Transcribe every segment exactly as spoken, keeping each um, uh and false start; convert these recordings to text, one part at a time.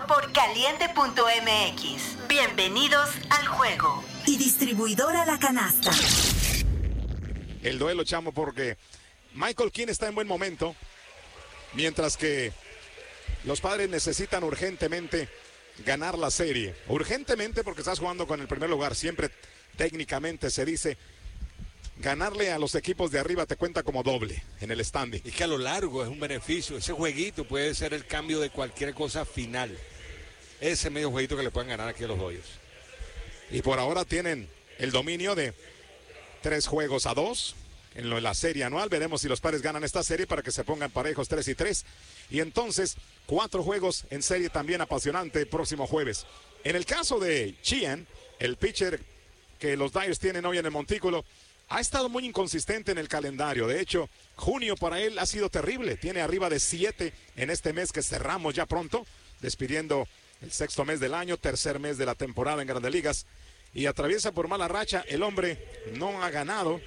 por caliente punto m x. Bienvenidos al juego. Y distribuidora La Canasta. El duelo, chamo, porque Michael King está en buen momento, mientras que los Padres necesitan urgentemente ganar la serie. Urgentemente porque estás jugando con el primer lugar. Siempre técnicamente se dice, ganarle a los equipos de arriba te cuenta como doble en el standing. Es que a lo largo es un beneficio. Ese jueguito puede ser el cambio de cualquier cosa final. Ese medio jueguito que le pueden ganar aquí a los Dodgers. Y por ahora tienen el dominio de tres juegos a dos en lo, la serie anual. Veremos si los Padres ganan esta serie para que se pongan parejos tres y tres. Y entonces, cuatro juegos en serie también apasionante el próximo jueves. En el caso de Sheehan, el pitcher que los Dodgers tienen hoy en el montículo, ha estado muy inconsistente en el calendario. De hecho, junio para él ha sido terrible. Tiene arriba de siete en este mes que cerramos ya pronto, despidiendo el sexto mes del año, tercer mes de la temporada en Grandes Ligas. Y atraviesa por mala racha. El hombre no ha ganado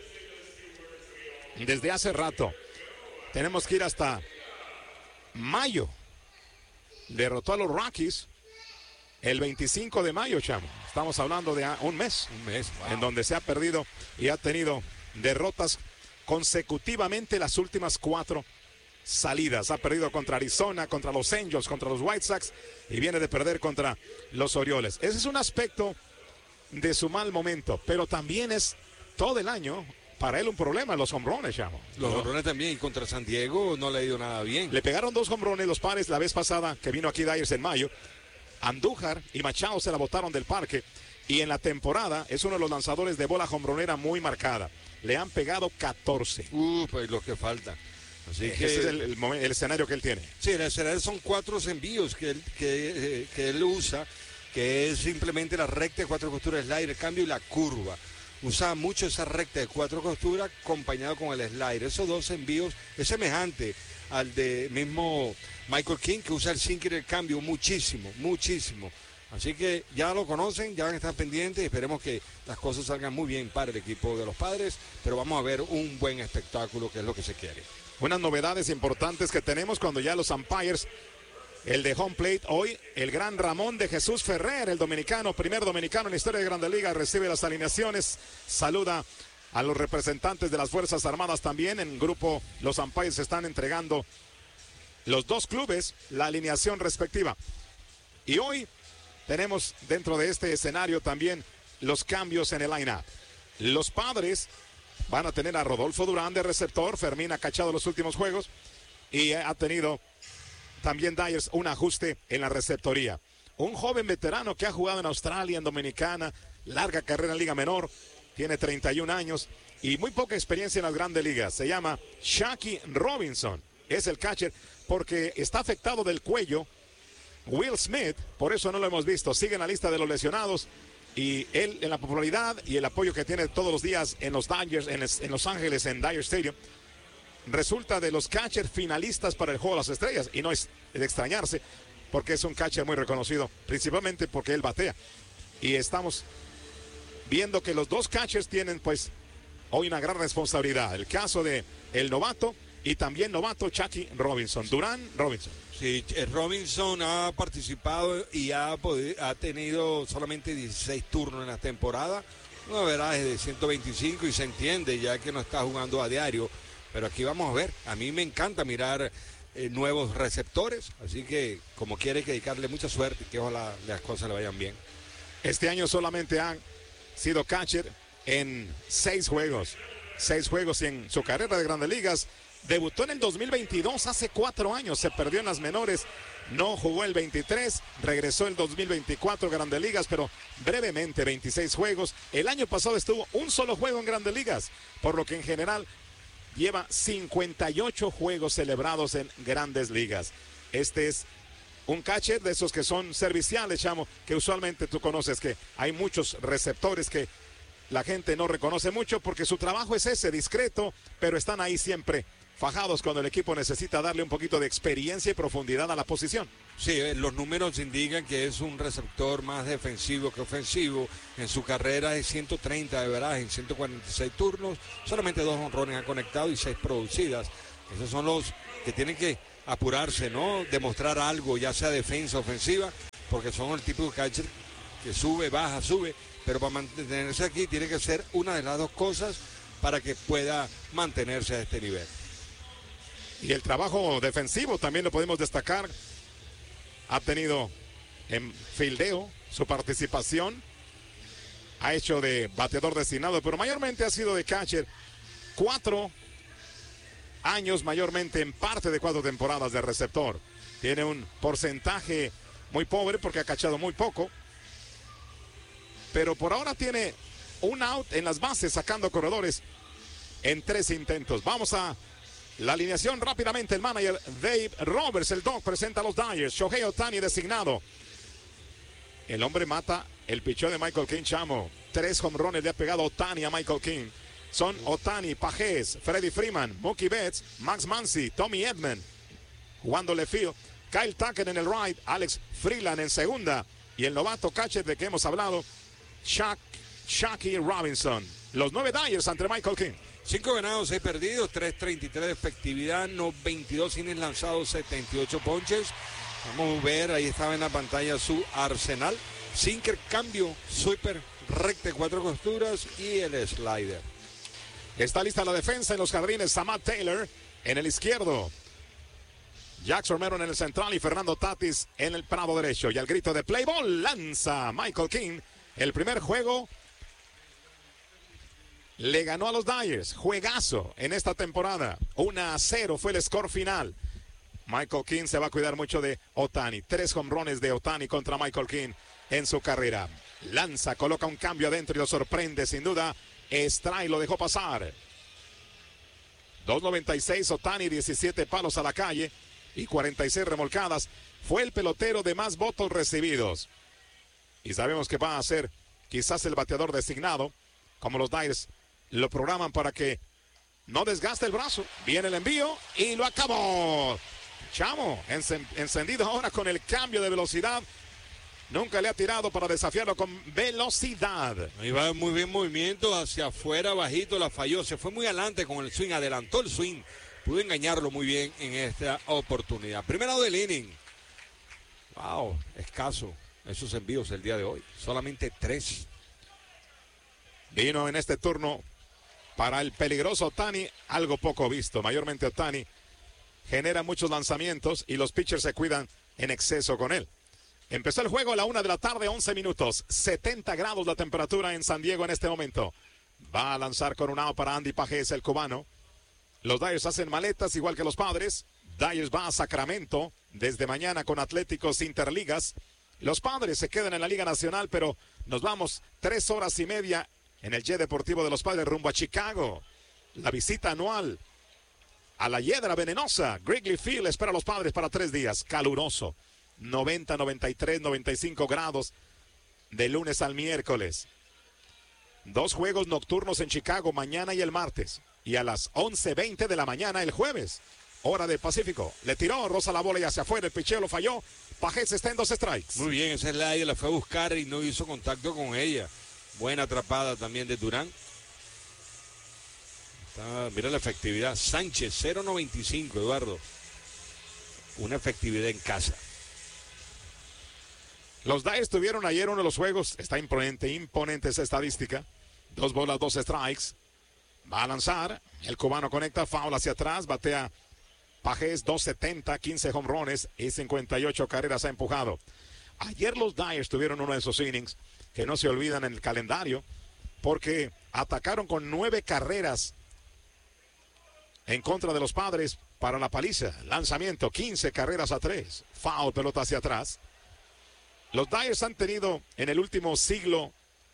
desde hace rato. Tenemos que ir hasta mayo. Derrotó a los Rockies el veinticinco de mayo, chamo. Estamos hablando de un mes. Un mes, wow. En donde se ha perdido y ha tenido derrotas consecutivamente las últimas cuatro salidas. Ha perdido contra Arizona, contra los Angels, contra los White Sox y viene de perder contra los Orioles. Ese es un aspecto de su mal momento, pero también es todo el año para él un problema, los hombrones, chamo. Los hombrones también, y contra San Diego no le ha ido nada bien. Le pegaron dos hombrones los Padres la vez pasada que vino aquí Dodgers en mayo. Andújar y Machado se la botaron del parque. Y en la temporada es uno de los lanzadores de bola hombronera muy marcada. Le han pegado catorce. Uh, pues lo que falta. Así Ese que es el, el, momento, el escenario que él tiene. Sí, el escenario son cuatro envíos que él, que, eh, que él usa, que es simplemente la recta de cuatro costuras, slider, el cambio y la curva. Usa mucho esa recta de cuatro costuras acompañado con el slider. Esos dos envíos es semejante al de mismo Michael King, que usa el sinker y el cambio muchísimo, muchísimo. Así que ya lo conocen, ya van a estar pendientes y esperemos que las cosas salgan muy bien para el equipo de los Padres, pero vamos a ver un buen espectáculo, que es lo que se quiere. Unas novedades importantes que tenemos cuando ya los umpires, el de home plate hoy, el gran Ramón de Jesús Ferrer, el dominicano, primer dominicano en la historia de Grandes Ligas, recibe las alineaciones, saluda a los representantes de las Fuerzas Armadas también. En grupo los umpires están entregando los dos clubes la alineación respectiva. Y hoy tenemos dentro de este escenario también los cambios en el line-up. Los Padres van a tener a Rodolfo Durán de receptor. Fermín ha cachado los últimos juegos y ha tenido también Dodgers un ajuste en la receptoría. Un joven veterano que ha jugado en Australia, en Dominicana, larga carrera en Liga Menor, tiene treinta y un años y muy poca experiencia en las Grandes Ligas. Se llama Shaki Robinson. Es el catcher porque está afectado del cuello. Will Smith, por eso no lo hemos visto, sigue en la lista de los lesionados. Y él, en la popularidad y el apoyo que tiene todos los días en los Dodgers, en, en Los Ángeles, en Dodger Stadium, resulta de los catchers finalistas para el Juego de las Estrellas. Y no es de extrañarse, porque es un catcher muy reconocido, principalmente porque él batea. Y estamos viendo que los dos catchers tienen, pues, hoy una gran responsabilidad. El caso de el novato y también novato Shaki Robinson. Durán Robinson. Sí, Robinson ha participado y ha, podido, ha tenido solamente dieciséis turnos en la temporada. Una veraje de ciento veinticinco y se entiende ya que no está jugando a diario. Pero aquí vamos a ver. A mí me encanta mirar eh, nuevos receptores. Así que como quiere hay que dedicarle mucha suerte y que ojalá las cosas le vayan bien. Este año solamente han sido catcher en seis juegos. Seis juegos en su carrera de Grandes Ligas. Debutó en el dos mil veintidós, hace cuatro años, se perdió en las menores, no jugó el veintitrés, regresó el dos mil veinticuatro Grandes Ligas, pero brevemente veintiséis juegos. El año pasado estuvo un solo juego en Grandes Ligas, por lo que en general lleva cincuenta y ocho juegos celebrados en Grandes Ligas. Este es un catcher de esos que son serviciales, chamo, que usualmente tú conoces que hay muchos receptores que la gente no reconoce mucho porque su trabajo es ese, discreto, pero están ahí siempre fajados cuando el equipo necesita darle un poquito de experiencia y profundidad a la posición. Sí, los números indican que es un receptor más defensivo que ofensivo. En su carrera es ciento treinta de veraje en ciento cuarenta y seis turnos, solamente dos honrones ha conectado y seis producidas. Esos son los que tienen que apurarse, ¿no? Demostrar algo, ya sea defensa, ofensiva, porque son el tipo de catcher que sube, baja, sube, pero para mantenerse aquí tiene que ser una de las dos cosas para que pueda mantenerse a este nivel. Y el trabajo defensivo también lo podemos destacar. Ha tenido en fildeo su participación. Ha hecho de bateador designado, pero mayormente ha sido de catcher. Cuatro años mayormente en parte de cuatro temporadas de receptor. Tiene un porcentaje muy pobre porque ha cachado muy poco. Pero por ahora tiene un out en las bases sacando corredores en tres intentos. Vamos a la alineación rápidamente. El manager Dave Roberts, el Dog, presenta a los Dodgers. Shohei Ohtani designado. El hombre mata el picheo de Michael King, chamo. Tres jonrones le ha pegado Ohtani a Michael King. Son Ohtani, Pagés, Freddie Freeman, Mookie Betts, Max Muncy, Tommy Edman, jugando left field, Kyle Tucker en el right, Alex Freeland en segunda. Y el novato catcher de que hemos hablado, Chuck, Chucky Robinson. Los nueve Dodgers ante Michael King. Cinco ganados, seis perdidos, tres treinta y tres de efectividad, no veintidós innings lanzados, setenta y ocho ponches. Vamos a ver, ahí estaba en la pantalla su arsenal. Sinker, cambio, sweeper, recta de cuatro costuras y el slider. Está lista la defensa en los jardines. Samad Taylor en el izquierdo. Jax Romero en el central y Fernando Tatis en el prado derecho. Y al grito de play ball lanza Michael King. El primer juego le ganó a los Dodgers. Juegazo en esta temporada. uno a cero fue el score final. Michael King se va a cuidar mucho de Ohtani. Tres jonrones de Ohtani contra Michael King en su carrera. Lanza, coloca un cambio adentro y lo sorprende sin duda. Stray lo dejó pasar. dos noventa y seis Ohtani, diecisiete palos a la calle y cuarenta y seis remolcadas. Fue el pelotero de más votos recibidos. Y sabemos que va a ser quizás el bateador designado, como los Dodgers lo programan para que no desgaste el brazo. Viene el envío y lo acabó. Chamo, encendido ahora con el cambio de velocidad. Nunca le ha tirado para desafiarlo con velocidad. Iba muy bien movimiento hacia afuera, bajito, la falló. Se fue muy adelante con el swing, adelantó el swing. Pudo engañarlo muy bien en esta oportunidad. Primero del inning. Wow, escaso esos envíos el día de hoy. Solamente tres. Vino en este turno para el peligroso Ohtani, algo poco visto. Mayormente Ohtani genera muchos lanzamientos y los pitchers se cuidan en exceso con él. Empezó el juego a la una de la tarde, once minutos. setenta grados la temperatura en San Diego en este momento. Va a lanzar con un out para Andy Pagés, el cubano. Los Dodgers hacen maletas igual que los Padres. Dodgers va a Sacramento desde mañana con Atléticos Interligas. Los Padres se quedan en la Liga Nacional, pero nos vamos tres horas y media en el jet deportivo de los Padres rumbo a Chicago. La visita anual a la Hiedra Venenosa. Wrigley Field espera a los Padres para tres días. Caluroso. noventa, noventa y tres, noventa y cinco grados de lunes al miércoles. Dos juegos nocturnos en Chicago mañana y el martes. Y a las once veinte de la mañana el jueves. Hora del Pacífico. Le tiró, roza la bola y hacia afuera. El picheo lo falló. Pagés está en dos strikes. Muy bien, esa es la ella la fue a buscar y no hizo contacto con ella. Buena atrapada también de Durán. Está, mira la efectividad. Sánchez, cero noventa y cinco, Eduardo. Una efectividad en casa. Los Dodgers tuvieron ayer uno de los juegos. Está imponente, imponente esa estadística. Dos bolas, dos strikes. Va a lanzar. El cubano conecta, foul hacia atrás. Batea Pagés, dos setenta, quince jonrones y cincuenta y ocho carreras ha empujado. Ayer los Dodgers tuvieron uno de esos innings que no se olvidan en el calendario porque atacaron con nueve carreras en contra de los Padres para la paliza. Lanzamiento, quince carreras a tres. Foul, pelota hacia atrás. Los Dodgers han tenido en el último siglo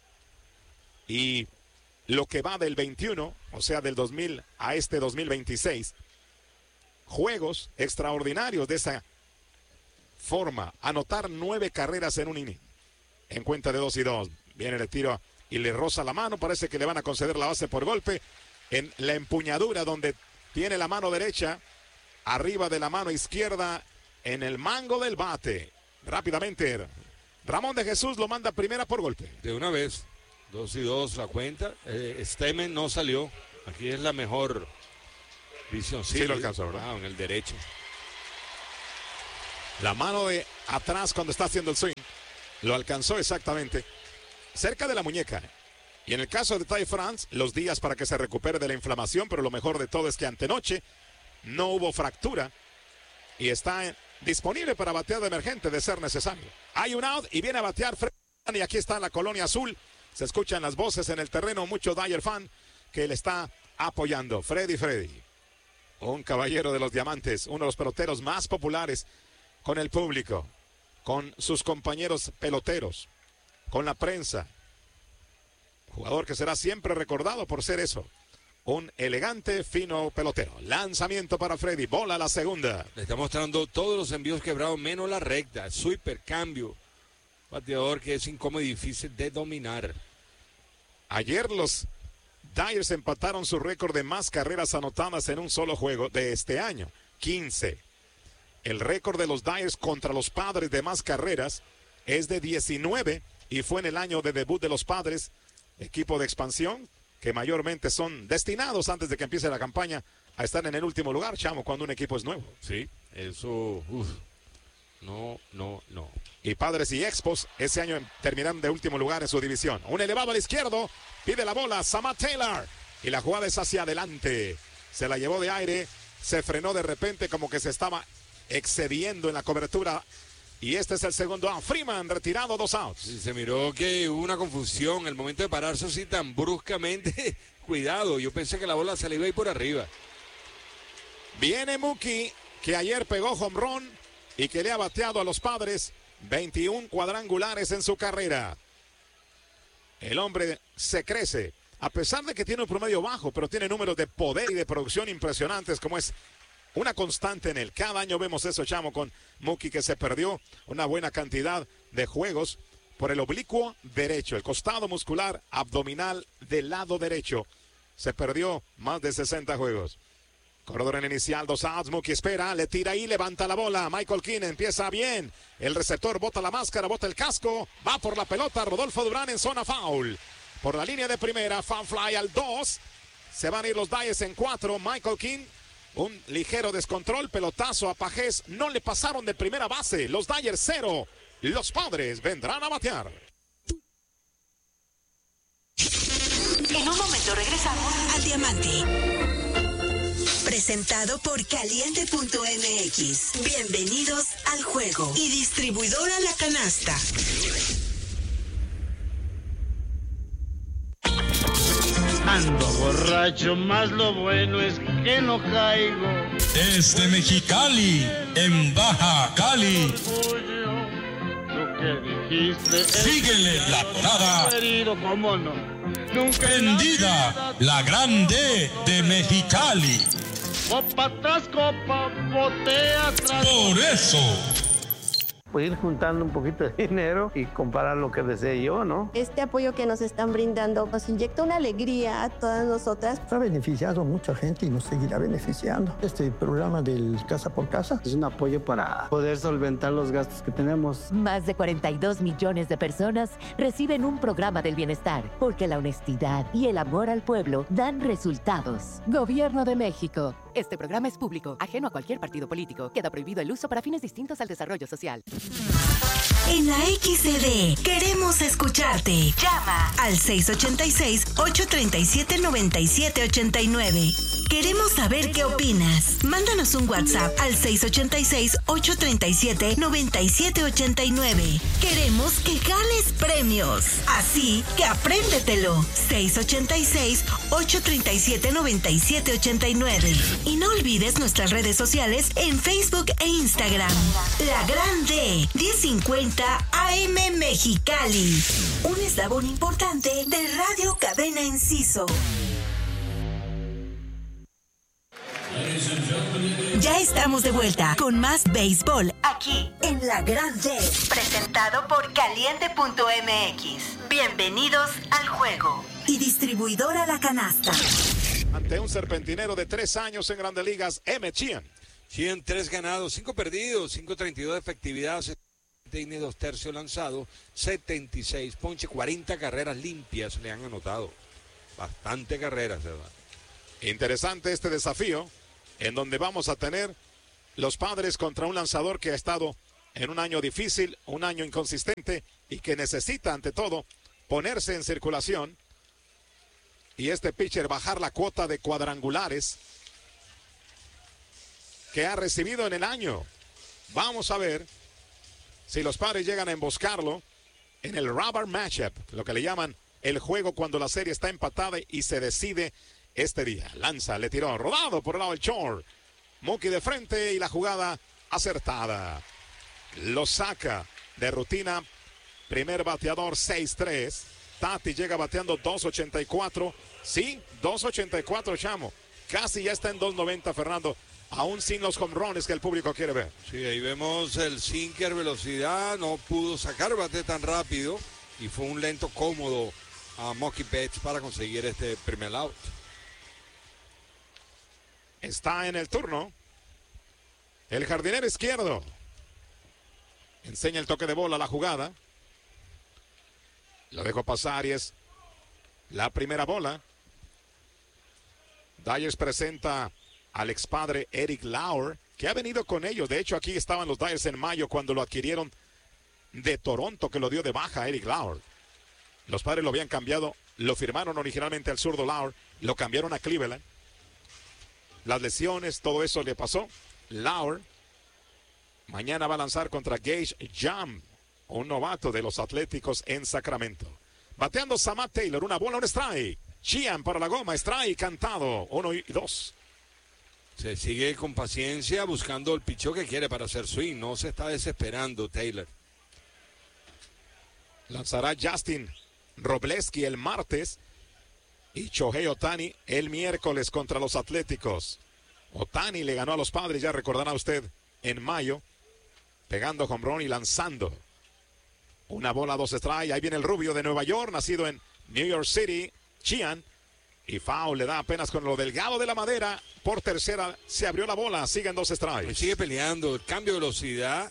y lo que va del veintiuno, o sea, del dos mil a este dos mil veintiséis, juegos extraordinarios de esa forma. Anotar nueve carreras en un inning. En cuenta de dos y dos. Viene el tiro y le roza la mano. Parece que le van a conceder la base por golpe. En la empuñadura donde tiene la mano derecha, arriba de la mano izquierda, en el mango del bate. Rápidamente, Ramón de Jesús lo manda primera por golpe. De una vez, dos y dos la cuenta. Eh, Stemmen no salió. Aquí es la mejor visión. Sí, sí lo alcanzó, ¿verdad? Ah, en el derecho. La mano de atrás cuando está haciendo el swing. Lo alcanzó exactamente cerca de la muñeca. Y en el caso de Ty France, los días para que se recupere de la inflamación, pero lo mejor de todo es que antenoche no hubo fractura y está disponible para batear de emergente de ser necesario. Hay un out y viene a batear Freddy, y aquí está la colonia azul. Se escuchan las voces en el terreno, mucho Dyer fan que le está apoyando. Freddy Freddy, un caballero de los diamantes, uno de los peloteros más populares con el público, con sus compañeros peloteros, con la prensa. Jugador que será siempre recordado por ser eso, un elegante, fino pelotero. Lanzamiento para Freddy, bola a la segunda. Le está mostrando todos los envíos quebrados, menos la recta, sweeper, cambio. Bateador que es incómodo y difícil de dominar. Ayer los Dyers empataron su récord de más carreras anotadas en un solo juego de este año, quince. El récord de los Dyers contra los Padres de más carreras es de diecinueve y fue en el año de debut de los Padres, equipo de expansión, que mayormente son destinados antes de que empiece la campaña a estar en el último lugar, Chamo, cuando un equipo es nuevo. Sí, eso, uf, no, no, no. Y Padres y Expos ese año terminaron de último lugar en su división. Un elevado al izquierdo, pide la bola Samad Taylor y la jugada es hacia adelante. Se la llevó de aire, se frenó de repente como que se estaba excediendo en la cobertura. Y este es el segundo out. Freeman retirado, dos outs. Sí, se miró que hubo una confusión. El momento de pararse así tan bruscamente. Cuidado, yo pensé que la bola se le iba a ir por arriba. Viene Mookie, que ayer pegó home run y que le ha bateado a los Padres veintiún cuadrangulares en su carrera. El hombre se crece, a pesar de que tiene un promedio bajo, pero tiene números de poder y de producción impresionantes, como es una constante en él. Cada año vemos eso, Chamo, con Mookie, que se perdió una buena cantidad de juegos por el oblicuo derecho, el costado muscular abdominal del lado derecho. Se perdió más de sesenta juegos. Corredor en inicial, dos outs, Mookie espera, le tira y levanta la bola. Michael King empieza bien. El receptor bota la máscara, bota el casco, va por la pelota. Rodolfo Durán en zona foul. Por la línea de primera, foul fly al dos. Se van a ir los Dyers en cuatro. Michael King, un ligero descontrol, pelotazo a Pajés. No le pasaron de primera base. Los Dyers cero. Los Padres vendrán a batear. En un momento regresamos al Diamante. Presentado por Caliente punto M X. Bienvenidos al juego. Y distribuidora La Canasta. Ando borracho, más lo bueno es que no caigo. Desde Mexicali, en Baja Cali. Lo que dijiste es Síguele la parada. querido, cómo no. Nunca Prendida, la grande de Mexicali. copa tras copa, botea tras. Por eso. Pues ir juntando un poquito de dinero y comprar lo que desee yo, ¿no? Este apoyo que nos están brindando nos inyecta una alegría a todas nosotras. Ha beneficiado a mucha gente y nos seguirá beneficiando. Este programa del Casa por Casa Es un apoyo para poder solventar los gastos que tenemos. Más de cuarenta y dos millones de personas reciben un programa del bienestar, porque la honestidad y el amor al pueblo dan resultados. Gobierno de México. Este programa es público, ajeno a cualquier partido político. Queda prohibido el uso para fines distintos al desarrollo social. En la X C D queremos escucharte. Llama al seis ocho seis, ocho tres siete, nueve siete ocho nueve. Queremos saber qué opinas. Mándanos un WhatsApp al seis ocho seis, ocho tres siete, nueve siete ocho nueve. Queremos que ganes premios. Así que apréndetelo. seis ocho seis, ocho tres siete, nueve siete ocho nueve. Y no olvides nuestras redes sociales en Facebook e Instagram. La Grande, diez cincuenta A M Mexicali. Un eslabón importante de Radio Cadena Enciso. Ya estamos de vuelta con más béisbol aquí en La Grande. presentado por Caliente punto M X. Bienvenidos al juego. Y distribuidora La Canasta. Ante un serpentinero de tres años en Grandes Ligas, M. Sheehan. Sheehan, tres ganados, cinco perdidos, cinco treinta y dos de efectividad, tiene dos tercios lanzados, setenta y seis ponche, cuarenta carreras limpias le han anotado. Bastante carreras, ¿verdad? Interesante este desafío, en donde vamos a tener los Padres contra un lanzador que ha estado en un año difícil, un año inconsistente y que necesita ante todo ponerse en circulación. Y este pitcher bajar la cuota de cuadrangulares que ha recibido en el año. Vamos a ver si los Padres llegan a emboscarlo en el rubber matchup, lo que le llaman el juego cuando la serie está empatada y se decide este día. Lanza, le tiró, rodado por el lado del short. Mookie de frente y la jugada acertada. Lo saca de rutina. Primer bateador, seis tres. Tati llega bateando dos ochenta y cuatro. Sí, dos ochenta y cuatro, Chamo. Casi ya está en dos noventa, Fernando. Aún sin los home runs que el público quiere ver. Sí, ahí vemos el sinker, velocidad. No pudo sacar bate tan rápido. Y fue un lento cómodo a Mookie Betts para conseguir este primer out. Está en el turno el jardinero izquierdo. Enseña el toque de bola a la jugada. Lo dejó pasar y es la primera bola. Dyers presenta al expadre Eric Lauer, que ha venido con ellos. De hecho, aquí estaban los Dyers en mayo cuando lo adquirieron de Toronto, que lo dio de baja Eric Lauer. Los Padres lo habían cambiado, lo firmaron originalmente al zurdo Lauer, lo cambiaron a Cleveland. Las lesiones, todo eso le pasó. Lauer mañana va a lanzar contra Gage Jam, un novato de los Atléticos en Sacramento. Bateando Samad Taylor, una bola, un strike. Chian para la goma, strike cantado, uno y dos. Se sigue con paciencia buscando el picheo que quiere para hacer swing. No se está desesperando Taylor. Lanzará Justin Robleski el martes y Shohei Ohtani el miércoles contra los Atléticos. Ohtani le ganó a los Padres, ya recordará usted, en mayo, pegando home run y lanzando. Una bola, dos strikes. Ahí viene el rubio de Nueva York, nacido en New York City, Chian. Y foul, le da apenas con lo delgado de la madera. Por tercera se abrió la bola, siguen dos strikes. Él sigue peleando, el cambio de velocidad.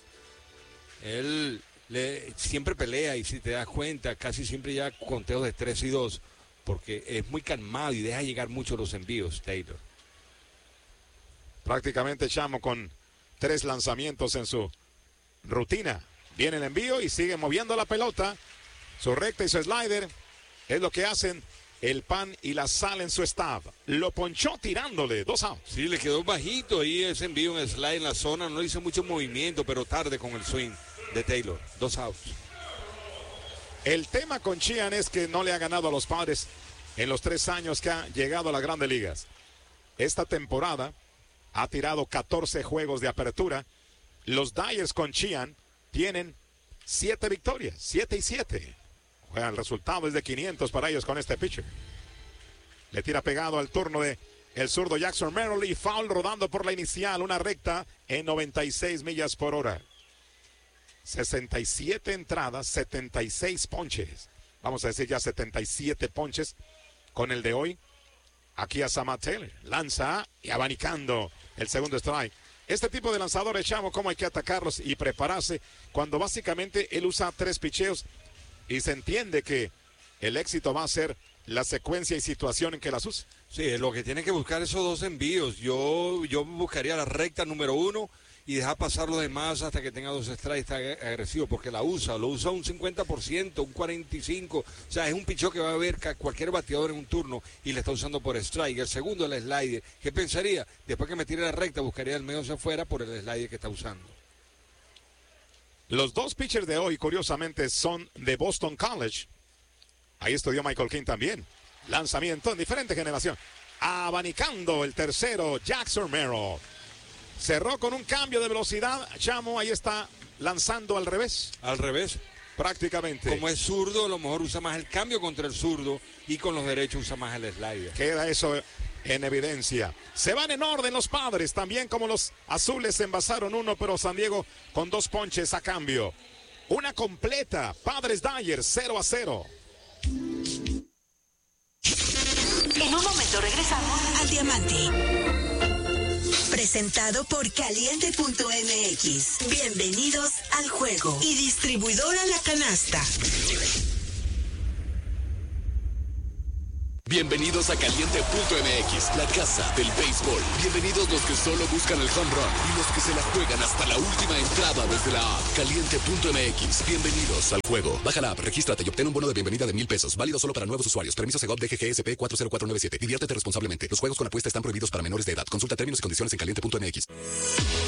Él le, siempre pelea y si te das cuenta, casi siempre ya conteos de tres y dos. Porque es muy calmado y deja llegar mucho los envíos, Taylor. Prácticamente Chamo con tres lanzamientos en su rutina. Viene el envío y sigue moviendo la pelota. Su recta y su slider es lo que hacen el pan y la sal en su staff. Lo ponchó tirándole, dos outs. Sí, le quedó bajito ahí ese envío en el slide en la zona. No hizo mucho movimiento, pero tarde con el swing de Taylor. Dos outs. El tema con Chian es que no le ha ganado a los Padres en los tres años que ha llegado a las Grandes Ligas. Esta temporada ha tirado catorce juegos de apertura. Los Dyers con Chian tienen siete victorias, siete y siete. Bueno, el resultado es de quinientos para ellos con este pitcher. Le tira pegado al turno de el zurdo Jackson Merrill y foul rodando por la inicial, una recta en noventa y seis millas por hora. sesenta y siete entradas, setenta y seis ponches. Vamos a decir ya setenta y siete ponches con el de hoy. Aquí a Samad Taylor. Lanza y abanicando el segundo strike. Este tipo de lanzadores, Chamo, cómo hay que atacarlos y prepararse cuando básicamente él usa tres picheos y se entiende que el éxito va a ser la secuencia y situación en que las use. Sí, lo que tiene que buscar esos dos envíos. Yo, yo buscaría la recta número uno y dejar pasar los demás hasta que tenga dos strikes, está agresivo, porque la usa, lo usa un cincuenta por ciento, un cuarenta y cinco por ciento, o sea, es un picheo que va a ver cualquier bateador en un turno y le está usando por strike. El segundo, el slider, ¿qué pensaría? Después que me tire la recta, buscaría el medio hacia afuera por el slider que está usando. Los dos pitchers de hoy, curiosamente, son de Boston College. Ahí estudió Michael King también. Lanzamiento en diferente generación. Abanicando el tercero, Jackson Merrill. Cerró con un cambio de velocidad. Chamo, ahí está lanzando al revés. Al revés. Prácticamente. Como es zurdo, a lo mejor usa más el cambio contra el zurdo y con los derechos usa más el slider. Queda eso en evidencia. Se van en orden los Padres, también como los azules envasaron uno, pero San Diego con dos ponches a cambio. Una completa. Padres Dyers, cero a cero. En un momento regresamos al Diamante. Presentado por Caliente punto M X. Bienvenidos al juego. Y distribuidora La Canasta. Bienvenidos a Caliente punto M X, la casa del béisbol. Bienvenidos los que solo buscan el home run y los que se la juegan hasta la última entrada desde la app. Caliente punto M X, bienvenidos al juego. Baja la app, regístrate y obtén un bono de bienvenida de mil pesos, válido solo para nuevos usuarios. Permiso Segov D G G S P cuatro cero cuatro nueve siete. Diviértete responsablemente. Los juegos con apuesta están prohibidos para menores de edad. Consulta términos y condiciones en caliente punto M X.